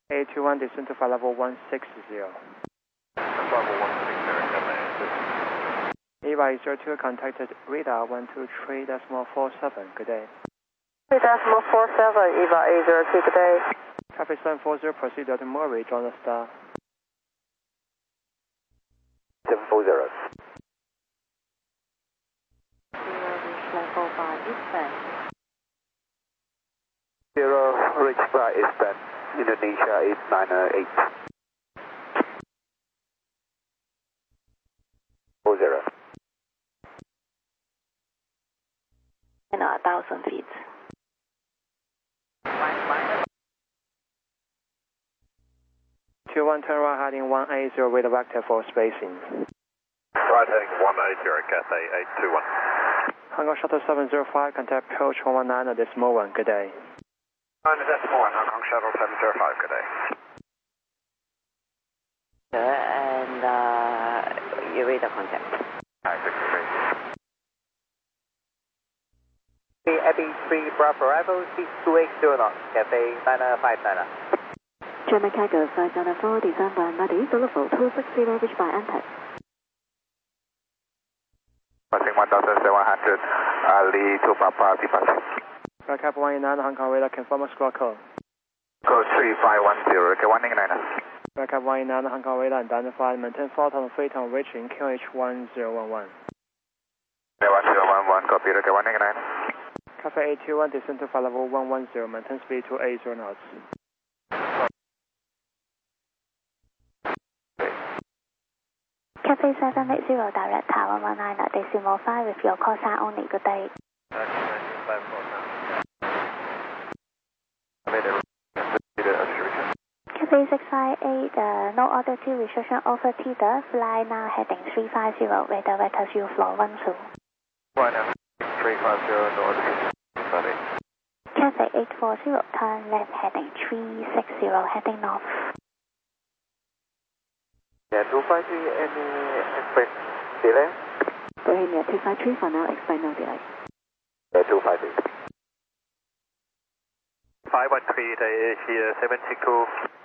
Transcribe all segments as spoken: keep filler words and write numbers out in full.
A two one, descend to flight level one six zero. Level one six zero, Eva zero two, contacted radar one two three decimal four seven, good day. three decimal four seven, Eva A zero two, good day. Traffic seven four zero, proceed to Murray, join the star. seven four zero. Level five, eastbound. Zero, reach flight eastbound, Indonesia eight nine eight. four zero. And a thousand feet. two one, turn right heading one eight zero with a vector for spacing. Right heading one eight zero, Cathay eight two one. Hong Kong Shuttle seven zero five, contact approach one one nine at decimal one, good day. nine decimal one, Hong Kong Shuttle seven zero five, good day. And uh, you read the contact. nine six three. Abby three Bravo arrival, seat two eight zero knots, Cathay nine five nine. German Cargo five nine four, descend by Muddy, Boulevard two six zero, reach by Antex. Passing one thousand seven hundred, Ali to Papa, departure. Redcap one eight nine, Hong Kong radar, confirm a squawk code. Code three five one zero, okay, one eight nine. Redcap one eight nine, Hong Kong radar, identified, maintain four thousand feet on reaching Q H one zero one one. Okay, one zero one one, copy, okay, one eight nine. Cafe eight two one, descend to flight level one one zero, maintain speed to eight zero knots. Cafe seven eight zero, direct tower one nine at decimal five with your call sign only, good day. Cafe six five eight, uh, no order to restriction over Tita, fly now heading three five zero, radar vectors you floor one two. Right now, three five zero, no order. Sorry. Cafe eight four zero, turn left heading three six zero, heading north. Yeah, two five three, any express delay? Bohemia two five three for now, expect no delay. Yeah, two five three. five one three, Asia seventy two.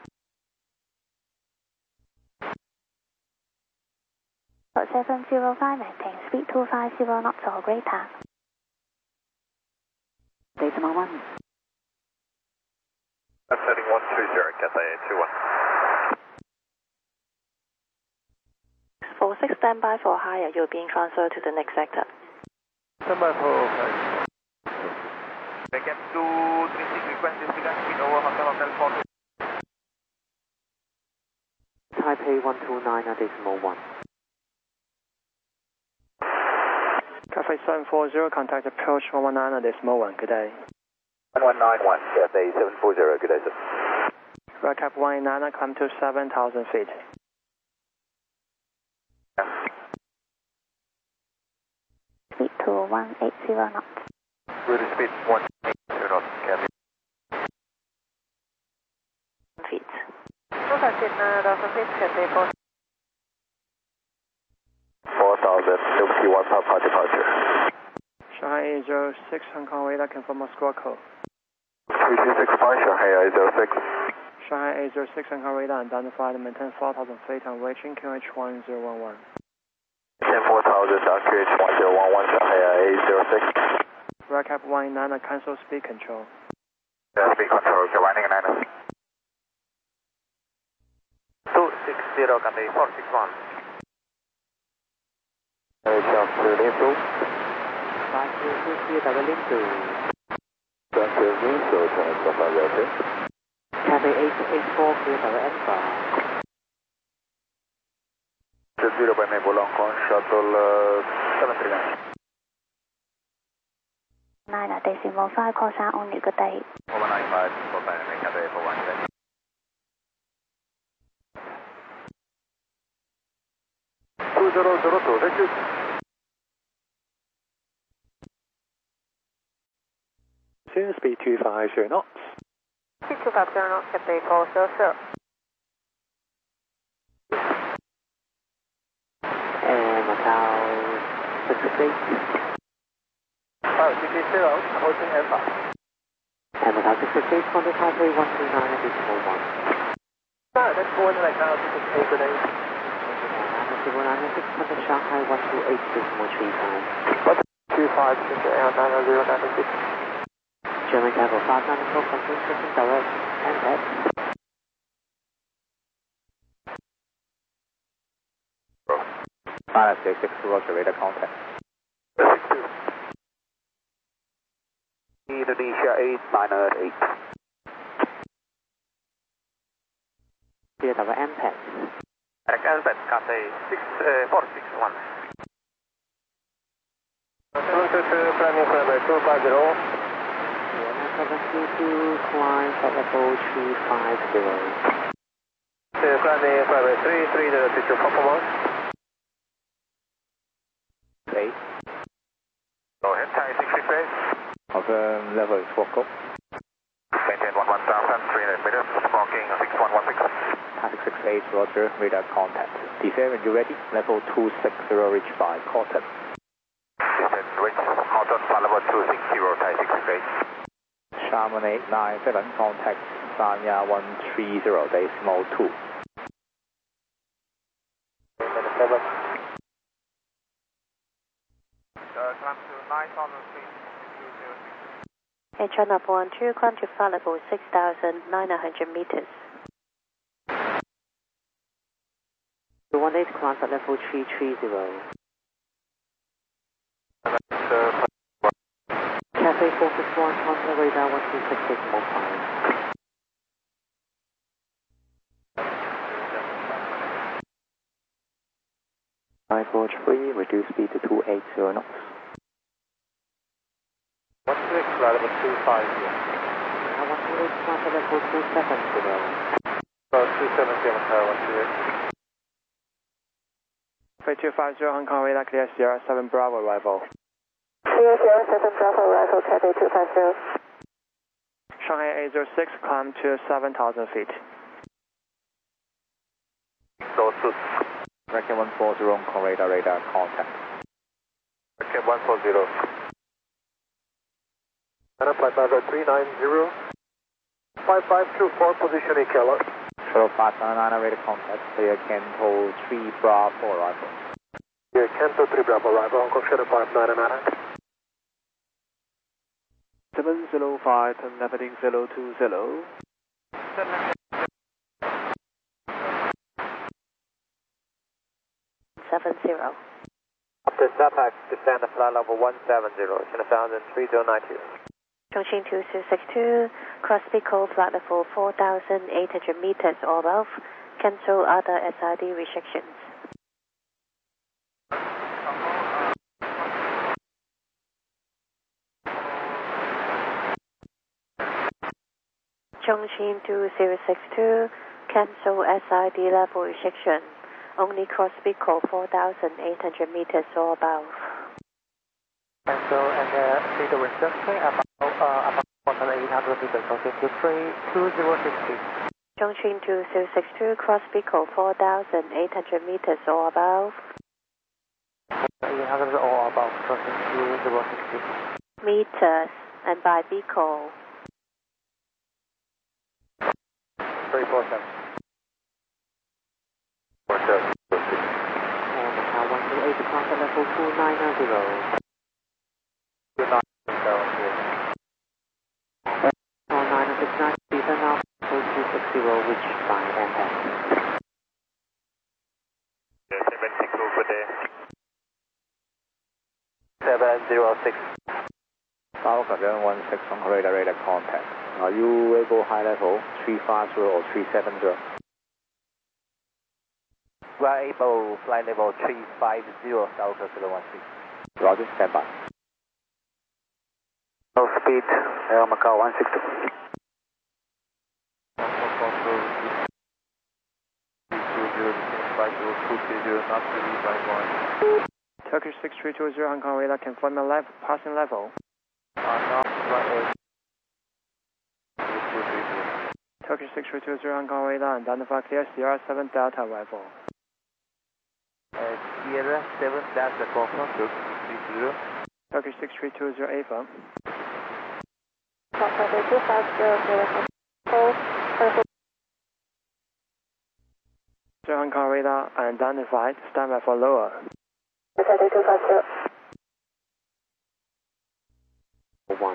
seven zero five, maintain speed two five zero knots or greater. Decimal one. That's heading one two zero, Cathay eight two one. four six, stand by for higher. You're being transferred to the next sector. Stand by for higher. Back to three six, request disregard speed over Hotel Hotel four two. Taipei one two nine, decimal one. Cafe seven four zero, contact approach one one nine at decimal one, good day. one one nine one, Cathay seven four zero, good day, sir. Redcap one eight nine, climb to seven thousand feet. Speed to one eight zero knots. Route speed one eight zero knots, Cathay. Feet. four thousand, fifty-one Papa departure. Shanghai eight zero six, Hong Kong radar, confirm a squawk code. three two six five, Shanghai eight zero six. Shanghai eight zero six, Hong Kong radar, identified, maintain four thousand feet on reaching Q H one zero one one. ten four thousand, Q H one zero one one, Shanghai eight zero six. Redcap one eight nine, cancel speed control. Yeah, speed control, okay, one eight nine. two six zero, Cathay four six one. Aircraft to Linfield. five two two three, double Linfield. Transfer Linfield, transfer by Delta. Cathay eight eight four, clear by Alpha. zero by Maple Hong Kong, shuttle uh, seven three nine. nine at decimal five, call sign only, good day. four one nine five, four five nine, Cathay four one nine. two zero zero two, thank you. Soon speed two five zero knots. Speed two five zero knots, Cathay four zero zero. And Macau sixty-six. Oh, six zero, approaching Alpha. And Macau sixty-six, contact Taipei one two nine, decimal one. that's four like now, this is eight good eight. six hundred Shanghai one two eight decimal three five. two five, Air nine zero nine six. German Cargo five nine four, confirm system direct and head. Five six six, Roger, radar contact. Indonesia eight niner eight. Clear double M PAD. Direct Albert, Cathay six four six one. seven two two, climbing flight two five zero. seven two two, climb flight level three five zero. Climbing flight three three zero to two performance. eight. Go ahead, Thai six six eight. Confirm level is four go. Maintain one one thousand three hundred meters, smoking six one one six. six six eight, Roger, radar contact. Descend when you're ready, level two six zero, reach by Cotton. Descend, reach Cotton, flight level two six zero, Thai six six eight. Sharman eight nine seven, contact Sanya one three zero, decimal two. seven. Uh, climb to nine thousand feet. Hey, China one two, climb to flight level six thousand nine hundred meters. two one eight, climb at level three three zero. Cathay four six one, contact radar one two six six one five. nine four three, reduce speed to two eight zero knots. one six, flight level two five zero. I want to reach climb at level two seven zero. Uh, two seven zero, Tower one two eight. Flight two five zero, Hong Kong radar clear Sierra seven Bravo arrival. Clear Sierra seven Bravo arrival, Cathay two five zero. Shanghai eight zero six, climb to seven thousand feet. So, two. Reckon one four zero, Hong Kong radar, radar contact. Okay, one four zero. And flight level three nine zero. five five two four, positioning Keller. Shuttle five nine nine, radar contact, clear Kento three Bravo arrival. Here, Kento three Bravo arrival, Hong Kong Shuttle five nine nine. seven zero five, turn left heading zero two zero. seven zero. Up to Zapak, descend the flight level one seven zero, China thousand three zero nine two. Chongqing two two six two, cross Pico, flight level four thousand eight hundred meters or above. Cancel other S I D restrictions. Chongqing two zero six two, cancel S I D level restriction. Only cross Pico four thousand eight hundred meters or above. Cancel and uh, see the restriction about, uh, about one thousand eight hundred meters, Chongqing two three two zero six two. Chongqing two zero six two, cross Pico four thousand eight hundred meters or above. eight hundred or above, Chongqing two zero six two. Meters and by Pico. three four seven. four seven. And uh, one two eight, contact level two nine zero. two nine zero. four nine six nine, Peter now, two six zero, which by M F. seven six zero per day. seven zero six. Bravo Falcon one six, Hong Kong radar, radar contact. Are you able high level three five zero or three seven zero? We are able flight level three five zero, South zero one six. Roger, stand by. No speed, Air Macau one six two. Turkish six three two zero, Hong Kong radar, confirm the level, passing level. Turkish six three two zero, Hong Kong radar, identify clear Sierra seven Delta arrival. Sierra seven Delta, confirm Turkish six three two zero. Turkish six three two zero, A firm. Foxtrot two five zero, zero zero Hong Kong radar identified. Stand by for lower. Cathay two five zero. one.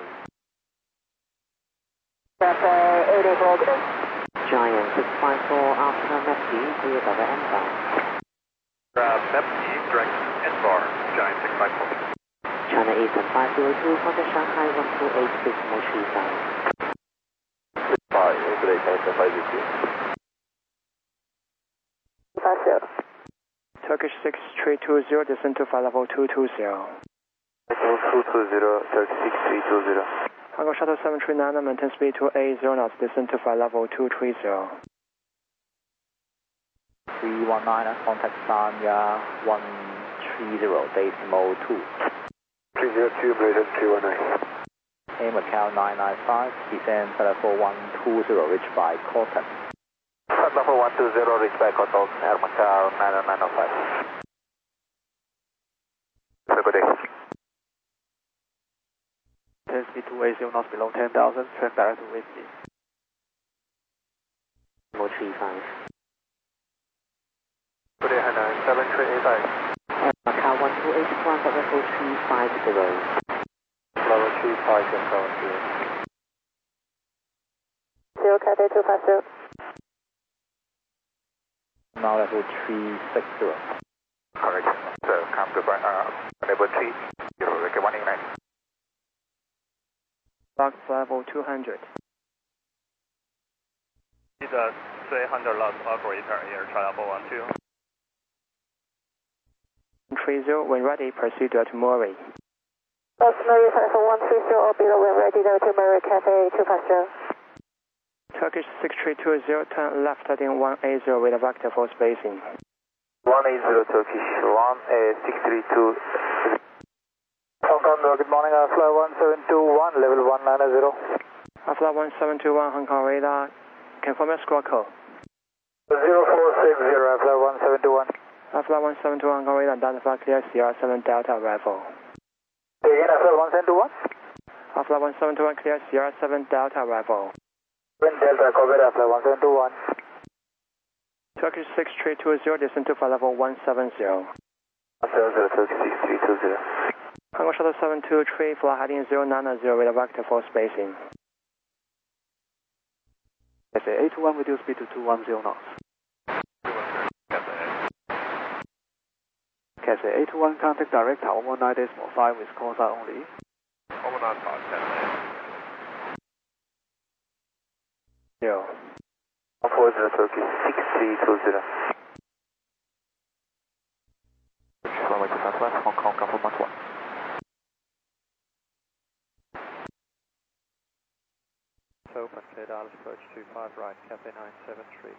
Cathay eight eight four, good day. Giant six five four after Messi, clear by the end bar. Uh, Messi, direct N bar, Giant six five four. China Eastern five zero two, contact Shanghai one two eight six, more three five. five, good day, California five zero two. five zero. Turkish six three two zero, descend to flight level two two zero. two two zero, Turkish six three two zero. Hangar Shuttle seven three nine, maintain speed to eight zero knots, descend to flight level two three zero. three one nine, contact Sanya one three zero, decimal two. three zero two, Malaysia three one nine. Air Macau nine nine five, descend flight level one two zero, reached by Cortex. Flight level one two zero, reached by Cortex, Air Macau nine nine five. Have a good day. Ten speed two eight zero knots below ten thousand, track direct to Whiskey. More three five. Good day, Hainan seven three eight five. Macau one two eight one, but level three five zero. Level three five zero. Zero Cathay two five zero. Now level three six zero. Correct. So, come to uh, level three zero, okay, one eight nine. Box level two hundred. It's a three hundred lots operator here, China one two. three zero, when ready, proceed to Murray. Box Murray, Telephone one three zero, or below when ready, to Murray, Cathay two five zero. Turkish six three two zero, turn left heading one eight zero with a vector for spacing. one eight zero Turkish, one six three two. Hong Kong, good morning, uh, flight one seven two one, level one nine zero. Flight one seven two one, Hong Kong radar, confirm your squawk code. zero four six zero, flight one seven two one. Flight one seven two one, Hong Kong radar, identify clear C R seven Delta arrival. Again, flight one seven two one. Flight one seven two one, clear C R seven Delta arrival. Wind Delta, Corvette, flight one seven two one. Turkish six three two zero, descend to flight level one seven zero. one seven zero, Turkish six three two zero. Hangar Shuttle seven two three, flight heading zero nine zero with a vector for spacing. Cathay eight two one, reduce speed to two one zero knots. Cathay eight two one, contact direct tower one nine decimal five with call sign only. one nine five, Cathay. Zero. one four zero, Turkish six three two zero. Runway to southwest, Hong Kong, confirm one one. Open, clear Dallas approach two five right, Cathay nine seven three.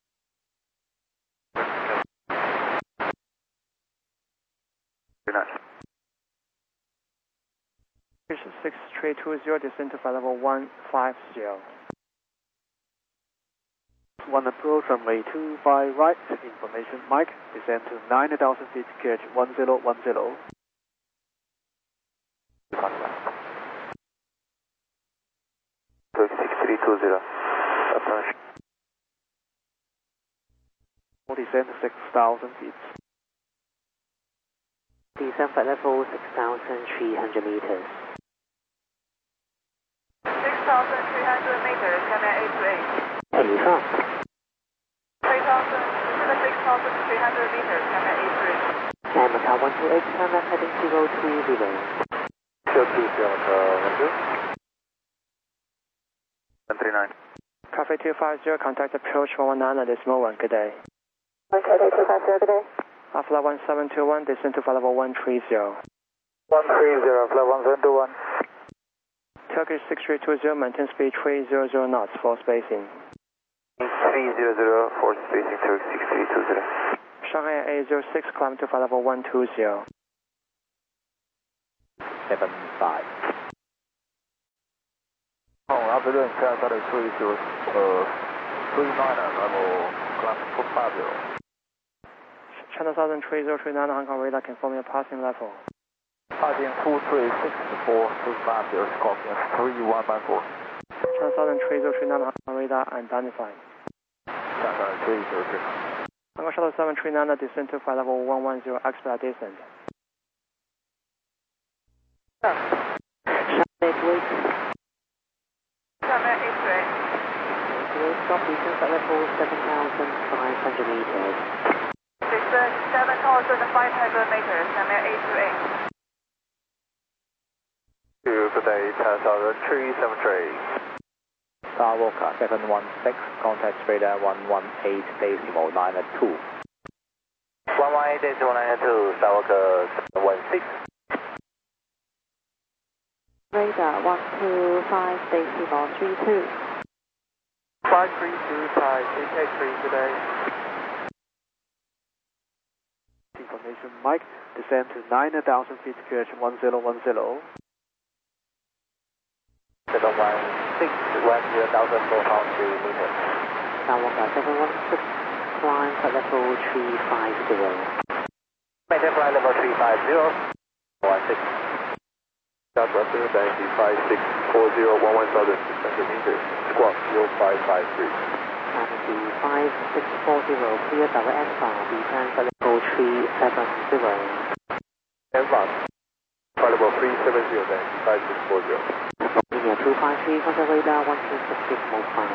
six three two zero, descend to flight level one five zero. One approach, runway two five right, information Mike, descend to nine thousand feet, catch one zero one zero. six three two zero. Approach. Descend six thousand feet. Descend flight level six thousand three hundred meters. six thousand three hundred meters, Cathay eight two eight. Confirm. three thousand, six thousand three hundred meters, Cathay eight two eight. And Macau one two eight, turn left heading zero two zero. zero two zero, one two. one three nine. Cathay two five zero, contact approach one one nine decimal one, good day. Cathay two five zero, good day. Flight one seven two one, descend to flight level one three zero. one three zero, flight one seven two one. Turkish six three two zero, maintain speed three hundred knots for spacing. three hundred for spacing, Turkish six three two zero. Shanghai eight zero six, climb to flight level one two zero. seven five. Oh, afternoon, Sky Southern three zero, uh, three nine, level class four five zero. China Southern three zero three nine, Hong Kong radar, confirm your passing level. Passing two three six four two five zero, Scorpion three one nine four. China Southern three zero three nine, Hong Kong radar, identified. Sky Southern three zero three. Hong Kong Shuttle seven three nine, descend to flight level one one zero, expedite descent. Shanghai wait. Shanghai eight two eight. Stop descent at level seven thousand five hundred meters. Descent seven thousand five hundred meters, Shanghai eight two eight. Good day, ten thousand three seven three. Skywalker seven one six, contact radar one one eight decimal nine two. one one eight decimal nine two, Skywalker seven one six. Radar one two five decimal three two. five three two, Thai, eight eight three today. Information Mike, descend to nine thousand feet, Q H one zero one zero. seven one six, one zero thousand four hundred meters. Skywalker seven one six, climb at level three five zero. Maintain flight level three five zero, one six. Southwest ninety five six four zero one one thousand six hundred meters, squawk zero five five three. Ninety five six four zero, clear direct Alpha, descend at level three seven zero. Advance, flight level three seven zero, ninety five six four zero. Linear two five three, contact radar one two six decimal five.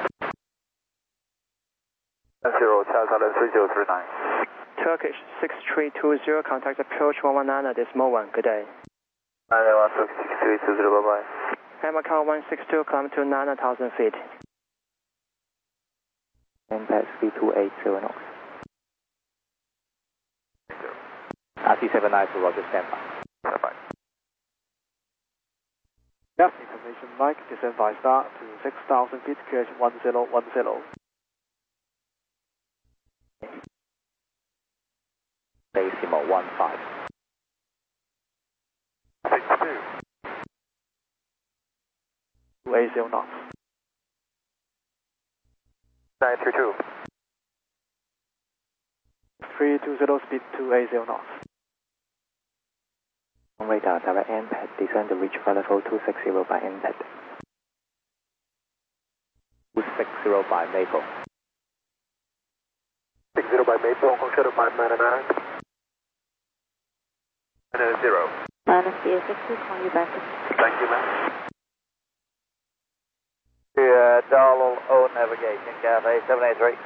Zero, ten thousand three zero three nine. Turkish six three two zero, contact approach one one nine, decimal one, good day. nine one six three two zero, bye bye. Hamilcar one six two, climb to nine thousand feet. Impact speed two eight zero knots. R T seven nine two, Roger, stand by. Bye bye. Yeah, information Mike, descend by star to six thousand feet, Q H one zero one zero. Decimal one five. six two. two eight zero knots. nine three two. three two zero, speed two eight zero knots. On radar, direct impact, descend to reach flight level two six zero by impact. two six zero by Maple. six zero by Maple, Hong Kong Shuttle five nine nine. And zero. Minus D A six two, call you back. Thank you, ma'am. Yeah, Darlow O navigation, Cafe seven eight three.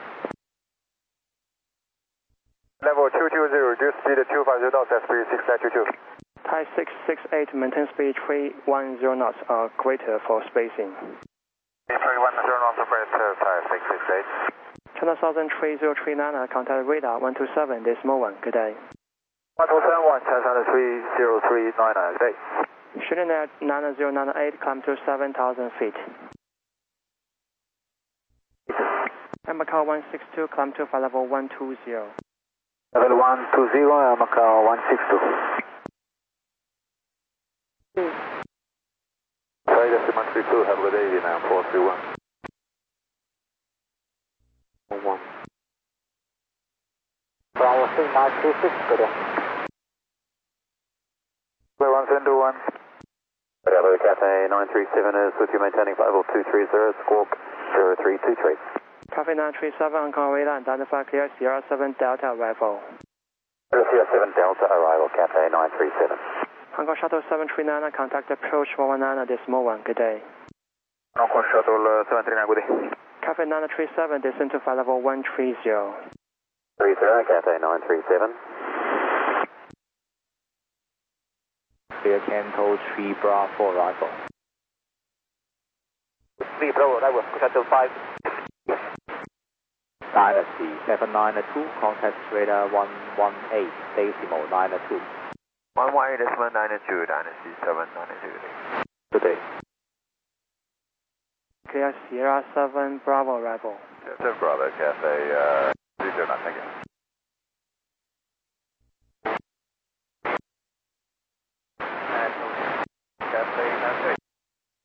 Level two two zero, reduce speed to two five zero knots, S P six nine two two. Thai six six eight, maintain speed three one zero knots or greater for spacing. three one zero knots, operator, Thai six six eight. China Southern three zero three nine, contact radar one two seven, decimal one, good day. one two seven one, China three zero three nine nine, good day. Shooting at nine zero nine eight, climb to seven thousand feet. Macau one six two, climb to flight level one two zero. Level one two zero, Macau one six two. Sorry, that's the one three two, have a good day, now four three one. One. Bravo three nine two six, good day. Level one seven two one. Bravo Cafe nine three seven is with you maintaining flight level two three zero, squawk zero three two three. Cafe nine three seven, Hong Kong radar, identify clear Sierra seven Delta arrival. Sierra seven Delta arrival, Cafe nine three seven. Hong Kong Shuttle seven three nine, contact approach one one nine, decimal one, good day. Hong Kong Shuttle uh, seven three nine, good day. Cafe nine three seven, descend to flight level one three zero. three zero, Cafe nine three seven. Clear Canto three Bravo arrival. three Bravo arrival, Shuttle five. Dynasty seven nine two, contact radar one one eight decimal nine two. one one eight decimal nine two, Dynasty seven nine two. Good day. Clear Sierra seven Bravo arrival. seven Bravo, Cafe uh, three zero nine, thank you.